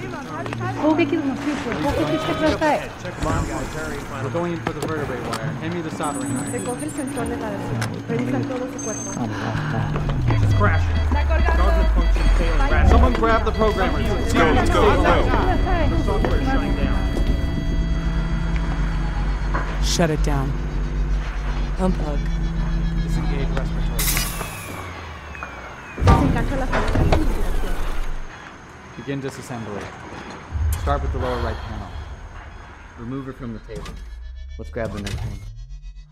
攻撃のスイッチを攻撃してください。 We're going in for the vertebrae wire. Hand me the soldering iron. Recoge el sensor de radiación. Revisa todo su cuerpo. It's crashing. Guarded function failing. Someone grab the programmer. Let's go, let's go, let's go. The software is shutting down. Shut it down. Unplug. Disengage respiratory. Desengancha la salida de respiración. Begin disassembly. Start with the lower right panel. Remove her from the table. Let's grab the next one.